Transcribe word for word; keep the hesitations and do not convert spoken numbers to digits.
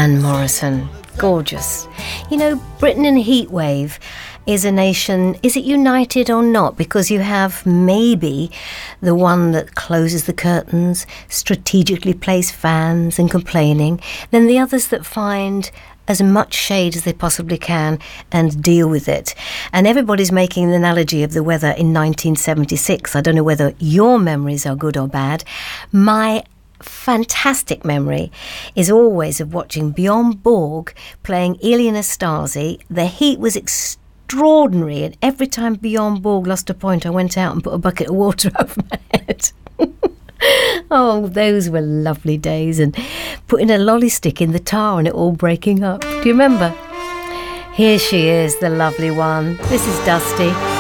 Van Morrison. Gorgeous. You know, Britain in heatwave is a nation, is it united or not? Because you have maybe the one that closes the curtains, strategically place fans and complaining, then the others that find as much shade as they possibly can and deal with it. And everybody's making an analogy of the weather in nineteen seventy-six. I don't know whether your memories are good or bad. My fantastic memory is always of watching Bjorn Borg playing Elin Nastasi. The heat was extreme. Extraordinary, and every time Bjorn Borg lost a point, I went out and put a bucket of water over my head. Oh, those were lovely days, and putting a lolly stick in the tar and it all breaking up. Do you remember? Here she is, the lovely one. This is Dusty.